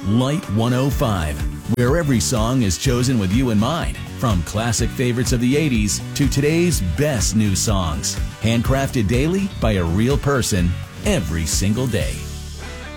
Light 105, where every song is chosen with you in mind. From classic favorites of the 80s to today's best new songs. Handcrafted daily by a real person every single day.